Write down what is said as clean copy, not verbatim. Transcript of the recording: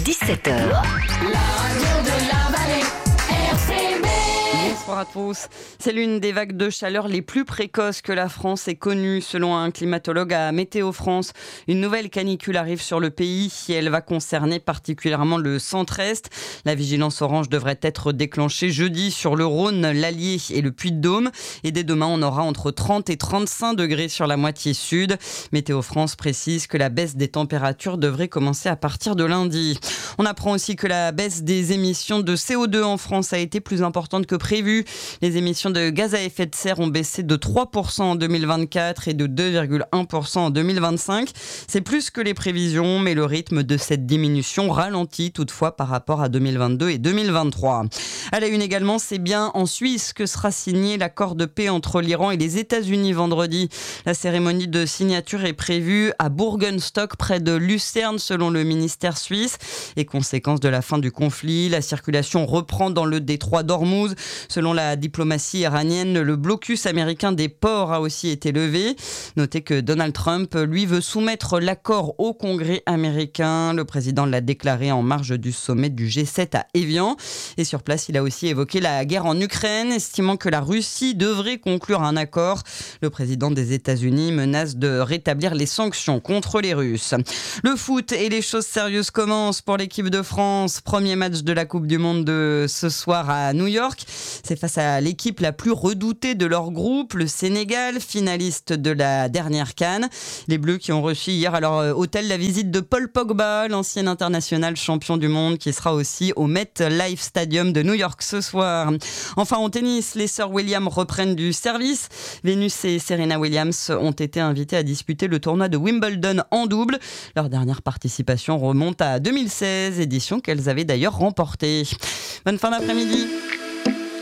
17h. La radio de la vallée, RCB. Bonsoir à tous. C'est l'une des vagues de chaleur les plus précoces que la France ait connues, selon un climatologue à Météo France. Une nouvelle canicule arrive sur le pays et elle va concerner particulièrement le centre-est. La vigilance orange devrait être déclenchée jeudi sur le Rhône, l'Allier et le Puy-de-Dôme. Et dès demain, on aura entre 30 et 35 degrés sur la moitié sud. Météo France précise que la baisse des températures devrait commencer à partir de lundi. On apprend aussi que la baisse des émissions de CO2 en France a été plus importante que prévu. Les émissions de gaz à effet de serre ont baissé de 3% en 2024 et de 2,1% en 2025. C'est plus que les prévisions, mais le rythme de cette diminution ralentit toutefois par rapport à 2022 et 2023. À la une également, c'est bien en Suisse que sera signé l'accord de paix entre l'Iran et les États-Unis vendredi. La cérémonie de signature est prévue à Burgenstock, près de Lucerne, selon le ministère suisse. Et conséquence de la fin du conflit, la circulation reprend dans le détroit d'Ormuz. Selon la diplomatie iranienne, le blocus américain des ports a aussi été levé. Notez que Donald Trump, lui, veut soumettre l'accord au Congrès américain. Le président l'a déclaré en marge du sommet du G7 à Évian. Et sur place, il a aussi évoqué la guerre en Ukraine, estimant que la Russie devrait conclure un accord. Le président des États-Unis menace de rétablir les sanctions contre les Russes. Le foot et les choses sérieuses commencent pour l'équipe de France. Premier match de la Coupe du Monde de ce soir à New York. C'est face à l'équipe la plus redoutée de leur groupe, le Sénégal, finaliste de la dernière CAN. Les Bleus qui ont reçu hier à leur hôtel la visite de Paul Pogba, l'ancien international champion du monde, qui sera aussi au MetLife Stadium de New York ce soir. Enfin, en tennis, les sœurs Williams reprennent du service. Venus et Serena Williams ont été invitées à disputer le tournoi de Wimbledon en double. Leur dernière participation remonte à 2016, édition qu'elles avaient d'ailleurs remportée. Bonne fin d'après-midi.